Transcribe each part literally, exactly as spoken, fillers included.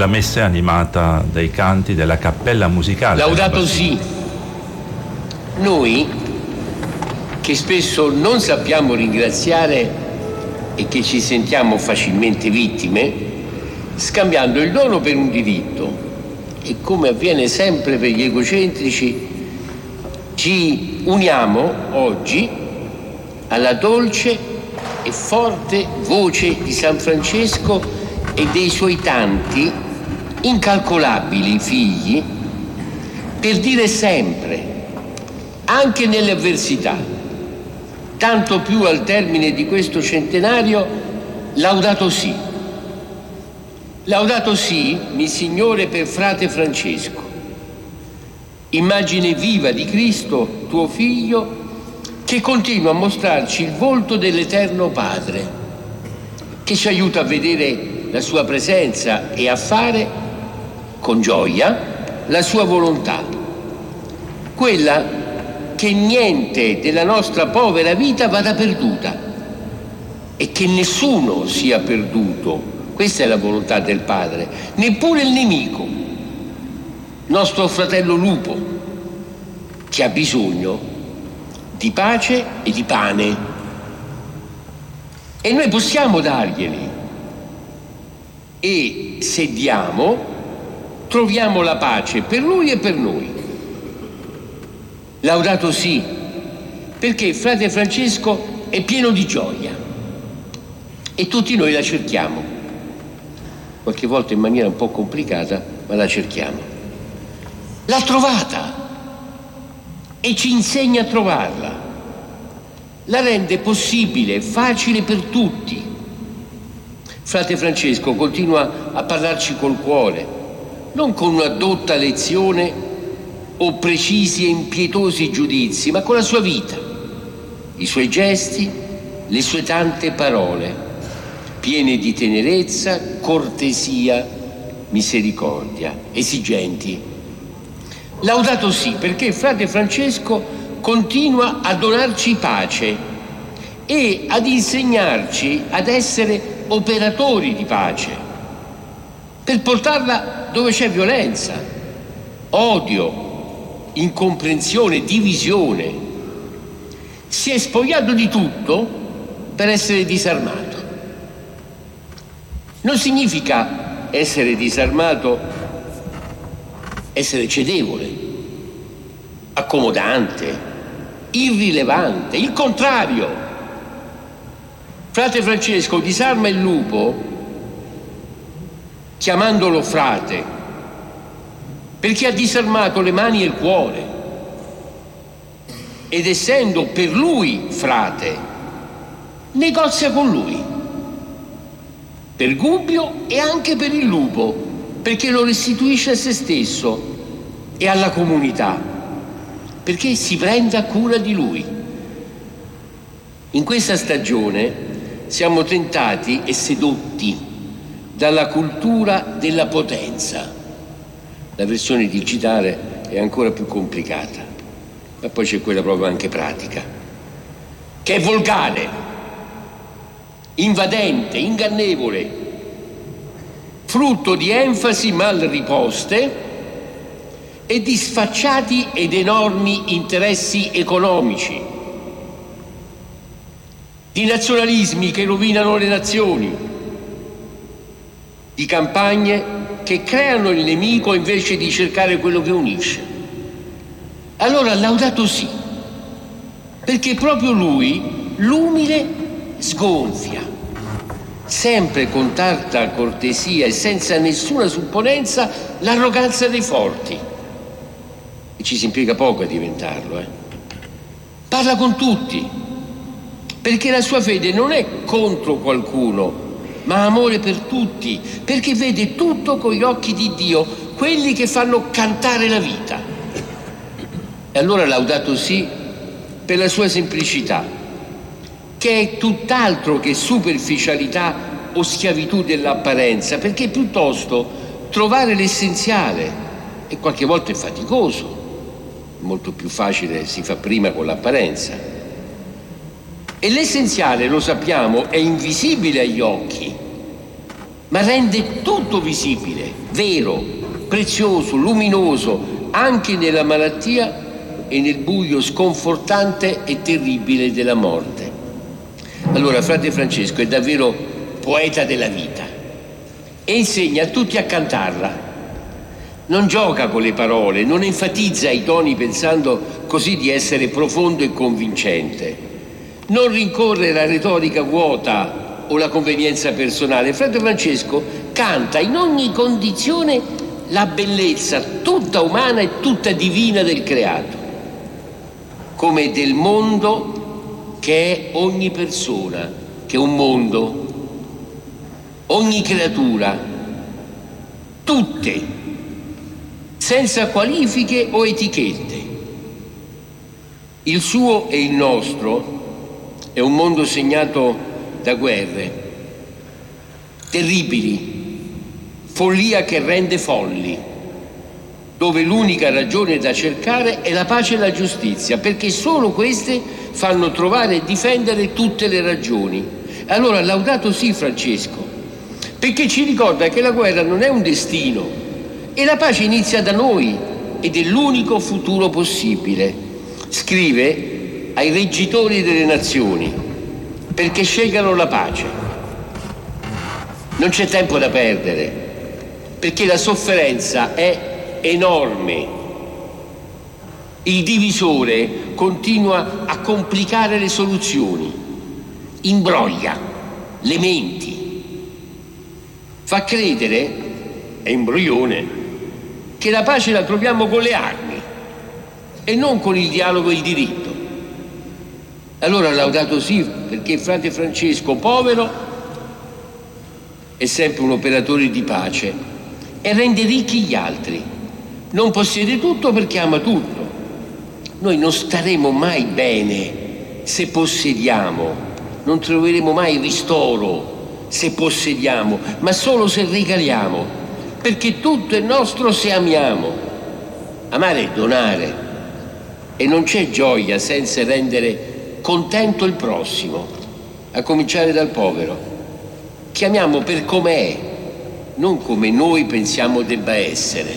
la messa è animata dai canti della cappella musicale. Laudato si. Noi, che spesso non sappiamo ringraziare e che ci sentiamo facilmente vittime, scambiando il dono per un diritto, e come avviene sempre per gli egocentrici, ci uniamo oggi alla dolce e forte voce di San Francesco e dei suoi tanti incalcolabili figli, per dire sempre, anche nelle avversità, tanto più al termine di questo centenario, laudato si. Laudato si, mi Signore, per frate Francesco, immagine viva di Cristo, tuo Figlio, che continua a mostrarci il volto dell'Eterno Padre, che ci aiuta a vedere la sua presenza e a fare, con gioia, la sua volontà, quella che niente della nostra povera vita vada perduta e che nessuno sia perduto. Questa è la volontà del Padre, neppure il nemico, nostro fratello lupo, che ha bisogno di pace e di pane. E noi possiamo darglieli. E se diamo, troviamo la pace per lui e per noi. Laudato si, perché frate Francesco è pieno di gioia e tutti noi la cerchiamo. Qualche volta in maniera un po' complicata, ma la cerchiamo. L'ha trovata e ci insegna a trovarla. La rende possibile, facile per tutti. Frate Francesco continua a parlarci col cuore, non con una dotta lezione o precisi e impietosi giudizi, ma con la sua vita, i suoi gesti, le sue tante parole, piene di tenerezza, cortesia, misericordia, esigenti. Laudato si, perché frate Francesco continua a donarci pace e ad insegnarci ad essere operatori di pace, per portarla dove c'è violenza, odio, incomprensione, divisione. Si è spogliato di tutto per essere disarmato. Non significa essere disarmato, essere cedevole, accomodante, irrilevante, il contrario. Frate Francesco disarma il lupo chiamandolo frate, perché ha disarmato le mani e il cuore, ed essendo per lui frate, negozia con lui. Per Gubbio e anche per il lupo, perché lo restituisce a se stesso e alla comunità, perché si prenda cura di lui. In questa stagione siamo tentati e sedotti dalla cultura della potenza. La versione digitale è ancora più complicata, ma poi c'è quella proprio anche pratica, che è volgare, invadente, ingannevole, frutto di enfasi mal riposte e di sfacciati ed enormi interessi economici, di nazionalismi che rovinano le nazioni, di campagne che creano il nemico invece di cercare quello che unisce. Allora laudato si, perché proprio lui, l'umile, sgonfia, sempre con tanta cortesia e senza nessuna supponenza, l'arroganza dei forti. E ci si impiega poco a diventarlo, eh. Parla con tutti, perché la sua fede non è contro qualcuno, ma amore per tutti, perché vede tutto con gli occhi di Dio, quelli che fanno cantare la vita. E allora laudato si per la sua semplicità, che è tutt'altro che superficialità o schiavitù dell'apparenza, perché piuttosto trovare l'essenziale, e qualche volta è faticoso, molto più facile si fa prima con l'apparenza. E l'essenziale, lo sappiamo, è invisibile agli occhi, ma rende tutto visibile, vero, prezioso, luminoso, anche nella malattia e nel buio sconfortante e terribile della morte. Allora, frate Francesco è davvero poeta della vita e insegna a tutti a cantarla. Non gioca con le parole, non enfatizza i toni pensando così di essere profondo e convincente. Non rincorre la retorica vuota o la convenienza personale. Frate Francesco canta in ogni condizione la bellezza tutta umana e tutta divina del creato, come del mondo che è ogni persona, che è un mondo, ogni creatura, tutte, senza qualifiche o etichette. Il suo e il nostro è un mondo segnato da guerre terribili, follia che rende folli, dove l'unica ragione da cercare è la pace e la giustizia, perché solo queste fanno trovare e difendere tutte le ragioni. Allora, laudato sì Francesco, perché ci ricorda che la guerra non è un destino, e la pace inizia da noi ed è l'unico futuro possibile. Scrive ai reggitori delle nazioni perché scelgano la pace. Non c'è tempo da perdere, perché la sofferenza è enorme. Il divisore continua a complicare le soluzioni, imbroglia le menti, fa credere, è imbroglione, che la pace la troviamo con le armi e non con il dialogo e il diritto. Allora laudato sì, perché frate Francesco, povero, è sempre un operatore di pace e rende ricchi gli altri. Non possiede tutto perché ama tutto. Noi non staremo mai bene se possediamo, non troveremo mai ristoro se possediamo, ma solo se regaliamo, perché tutto è nostro se amiamo. Amare è donare e non c'è gioia senza rendere contento il prossimo, a cominciare dal povero, che amiamo per com'è, non come noi pensiamo debba essere.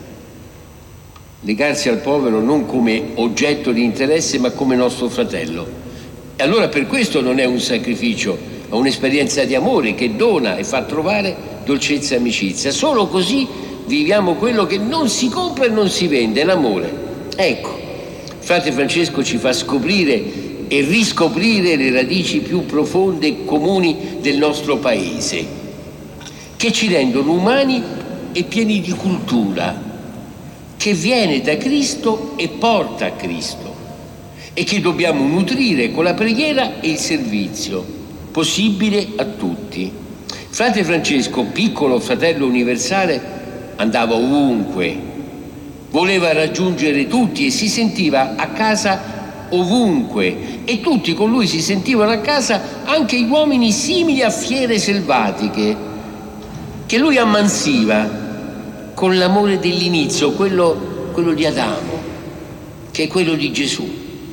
Legarsi al povero non come oggetto di interesse ma come nostro fratello. E allora per questo non è un sacrificio, ma un'esperienza di amore che dona e fa trovare dolcezza e amicizia. Solo così viviamo quello che non si compra e non si vende, l'amore. Ecco, frate Francesco ci fa scoprire e riscoprire le radici più profonde e comuni del nostro paese, che ci rendono umani e pieni di cultura, che viene da Cristo e porta a Cristo e che dobbiamo nutrire con la preghiera e il servizio, possibile a tutti. Frate Francesco, piccolo fratello universale, andava ovunque, voleva raggiungere tutti e si sentiva a casa ovunque, e tutti con lui si sentivano a casa, anche gli uomini simili a fiere selvatiche, che lui ammansiva con l'amore dell'inizio, quello, quello di Adamo, che è quello di Gesù.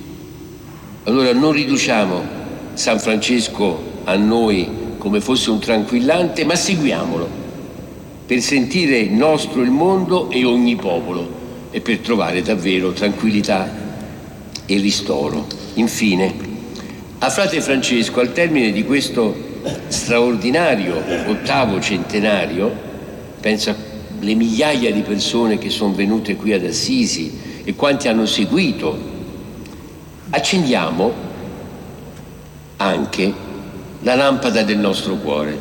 Allora non riduciamo San Francesco a noi come fosse un tranquillante, ma seguiamolo per sentire il nostro, il mondo e ogni popolo, e per trovare davvero tranquillità e ristoro. Infine, a frate Francesco, al termine di questo straordinario ottavo centenario, penso alle migliaia di persone che sono venute qui ad Assisi e quanti hanno seguito, accendiamo anche la lampada del nostro cuore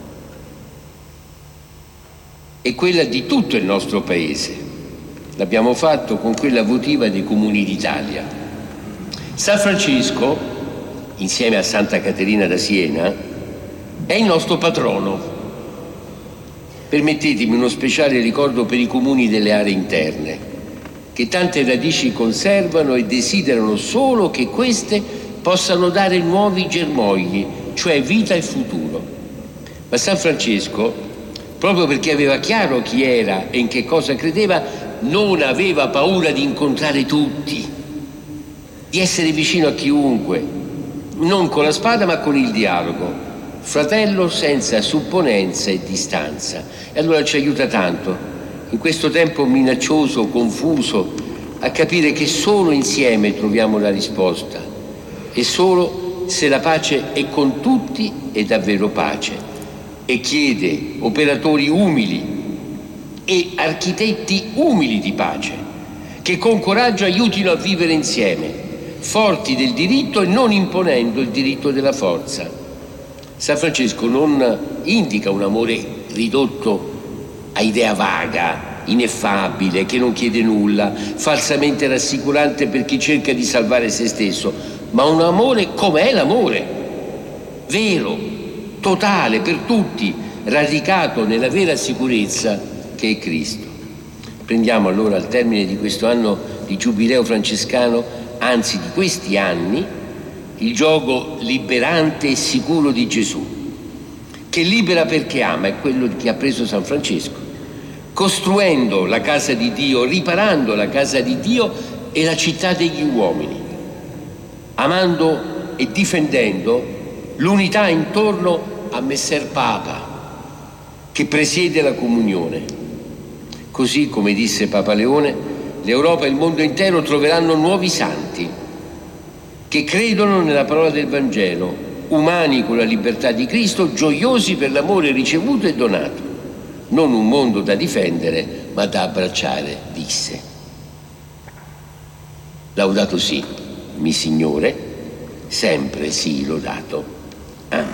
e quella di tutto il nostro paese. L'abbiamo fatto con quella votiva dei comuni d'Italia. San Francesco, insieme a Santa Caterina da Siena, è il nostro patrono. Permettetemi uno speciale ricordo per i comuni delle aree interne, che tante radici conservano e desiderano solo che queste possano dare nuovi germogli, cioè vita e futuro. Ma San Francesco, proprio perché aveva chiaro chi era e in che cosa credeva, non aveva paura di incontrare tutti, di essere vicino a chiunque, non con la spada ma con il dialogo. fratello senza supponenza e distanza. E allora ci aiuta tanto, in questo tempo minaccioso, confuso, a capire che solo insieme troviamo la risposta, e solo se la pace è con tutti è davvero pace, e chiede operatori umili e architetti umili di pace, che con coraggio aiutino a vivere insieme, forti del diritto e non imponendo il diritto della forza. San Francesco non indica un amore ridotto a idea vaga, ineffabile, che non chiede nulla, falsamente rassicurante per chi cerca di salvare se stesso, ma un amore com'è l'amore, vero, totale per tutti, radicato nella vera sicurezza che è Cristo. Prendiamo allora al termine di questo anno di giubileo francescano, anzi di questi anni, il gioco liberante e sicuro di Gesù, che libera perché ama, è quello che ha preso San Francesco, costruendo la casa di Dio, riparando la casa di Dio e la città degli uomini, amando e difendendo l'unità intorno a Messer Papa, che presiede la comunione. Così, come disse Papa Leone, l'Europa e il mondo intero troveranno nuovi santi che credono nella parola del Vangelo, umani con la libertà di Cristo, gioiosi per l'amore ricevuto e donato. Non un mondo da difendere, ma da abbracciare, disse. Laudato si, mi Signore, sempre sii lodato.